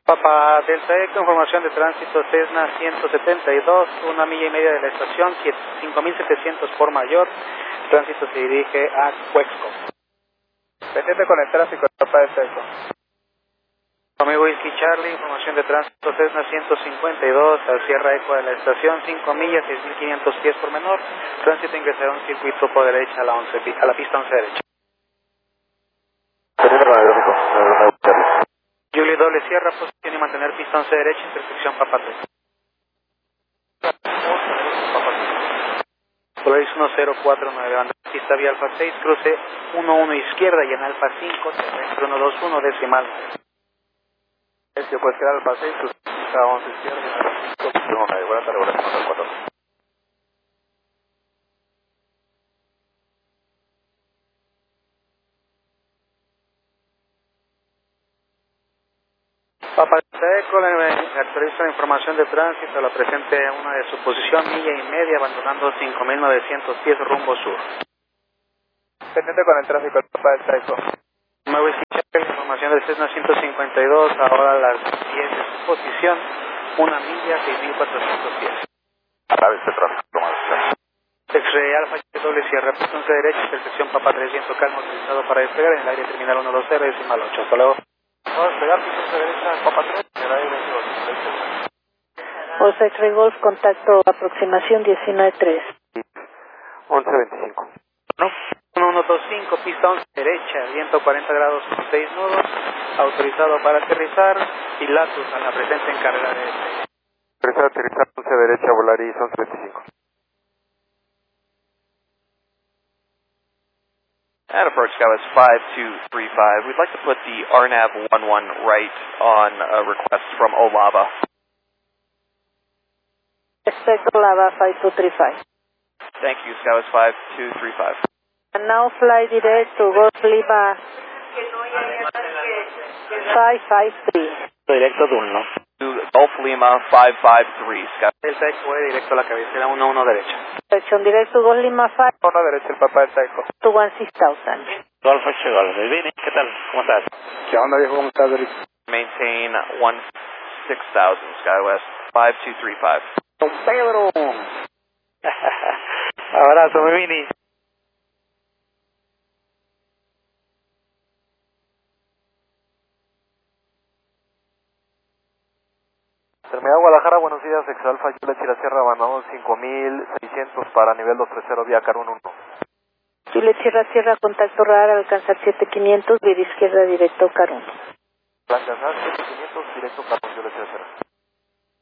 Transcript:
Papa Delta Eco, información de tránsito Cessna 172, 1 milla y media de la estación, 5.700 por mayor. Tránsito se dirige a Cuexco. Pendiente con el tráfico, Papa Delta Eco. Amigo Whisky Charlie, información de tránsito Cessna 152, al Sierra Eco de la estación, 5 millas, 6.500 pies por menor. Tránsito ingresará a un circuito por derecha a la pista 11 derecha. Pendiente con el tráfico, Charlie. Julie doble Sierra, posición y mantener pista 11 derecha, intersección Papa 3. Polaris 1049, banda pista vía Alfa 6, cruce 11 izquierda y en Alfa 5, terrestre 121, decimal. Puedes quedar Alfa 6, cruce pista 11 izquierda y en Alfa 5, pista 9. Buenas tardes, regulación al 4. Papa Eco, le actualiza la información de tránsito, la presente una de su posición, milla y media, abandonando 5.900 pies rumbo sur. Pendiente con el tráfico, Papa Delta Eco. Me voy a escuchar la información del Cessna 152, ahora a las 10 de su posición, 1 milla, 6.400 pies. A la vez de tráfico, más X-Ray Alfa doble Sierra, pista 11 derecha, intersección Papa 3, viento calmo, autorizado para despegar en el aire terminal 120, decimal 8. Hasta luego. Vamos a despegar, pista 11 derecha, Papa 3, en el aire 22. Osa X-Ray Golf, contacto, aproximación 19.3. 11.25. No. 1125, pista 11 derecha, viento 40 grados con 6 nudos, autorizado para aterrizar, Pilatus a la presente en carrera de despegue. Presa aterrizar 11 derecha, Volaris 11.25. At approach Skywest 5235, we'd like to put the RNAV 11 right on a request from Olava. Respect Olava 5235. Thank you, Skywest 5235. And now fly direct to Golf Lima 553. Directo Dulno. To Golf Lima 553, Skywest. Delta Eco directo a la cabecera 11 derecha. Direction direct to Golf Lima 5 1 derecha, el Papa Delta Eco. to 16,000. Golf Golf. Vini, ¿qué tal? ¿Cómo estás? ¿Qué onda, viejo? ¿Cómo estás, Eric? Maintain 16,000, Skywest 5235. Don Pedro. Abrazo, mi Vini. Terminal Guadalajara, buenos días, Exalfa, Juliet Sierra Sierra, abandonado 5.600 para nivel 230 vía Car 11. Juliet Sierra, contacto radar, alcanzar 7500, vía izquierda directo Car 1. Alcanzar 7500, directo Car 1, Juliet Sierra Sierra.